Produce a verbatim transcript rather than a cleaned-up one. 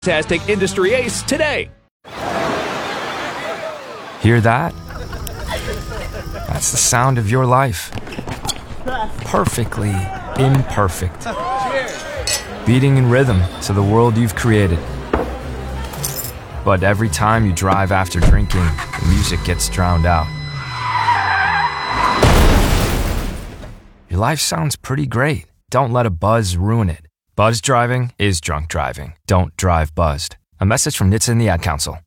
Fantastic industry ace today. Hear that? That's the sound of your life. Perfectly imperfect. Beating in rhythm to the world you've created. But every time you drive after drinking, the music gets drowned out. Your life sounds pretty great. Don't let a buzz ruin it. Buzz driving is drunk driving. Don't drive buzzed. A message from N H T S A and the Ad Council.